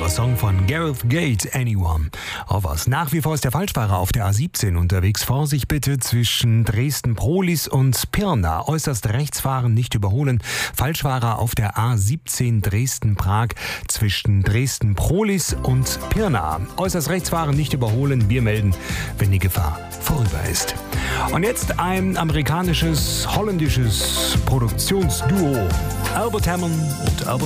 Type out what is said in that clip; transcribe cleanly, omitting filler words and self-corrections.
Super Song von Gareth Gate, Anyone of Us. Nach wie vor ist der Falschfahrer auf der A17 unterwegs. Vorsicht bitte zwischen Dresden-Prohlis und Pirna. Äußerst rechts fahren, nicht überholen. Falschfahrer auf der A17 Dresden-Prag zwischen Dresden-Prohlis und Pirna. Äußerst rechts fahren, nicht überholen. Wir melden, wenn die Gefahr vorüber ist. Und jetzt ein amerikanisches, holländisches Produktionsduo. Albert Hammond und Albert